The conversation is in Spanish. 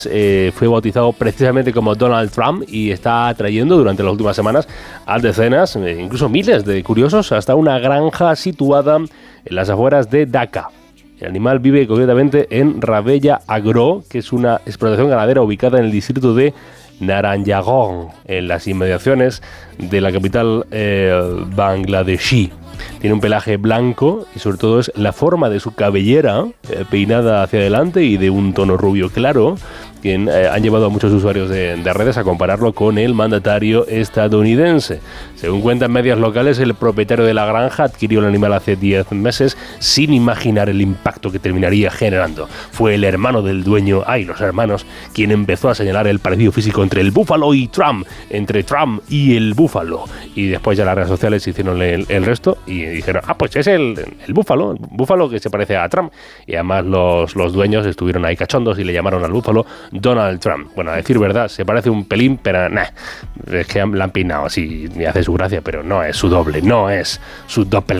Fue bautizado precisamente como Donald Trump y está atrayendo durante las últimas semanas a decenas, incluso miles de curiosos hasta una granja situada en las afueras de Dhaka. El animal vive concretamente en Rabella Agro, que es una explotación ganadera ubicada en el distrito de Naranjangong, en las inmediaciones de la capital bangladesí. Tiene un pelaje blanco y sobre todo es la forma de su cabellera peinada hacia adelante y de un tono rubio claro, que han llevado a muchos usuarios de redes a compararlo con el mandatario estadounidense. Según cuentan medios locales, el propietario de la granja adquirió el animal hace 10 meses sin imaginar el impacto que terminaría generando. Fue el hermano del dueño, los hermanos, quien empezó a señalar el parecido físico entre el búfalo y Trump, entre Trump y el búfalo. Y después ya las redes sociales hicieron el resto y dijeron, pues es el búfalo que se parece a Trump. Y además los dueños estuvieron ahí cachondos y le llamaron al búfalo Donald Trump. Bueno, a decir verdad, se parece un pelín, pero es que la han peinado así y hace su gracia, pero no es su doble, no es su doppelganger.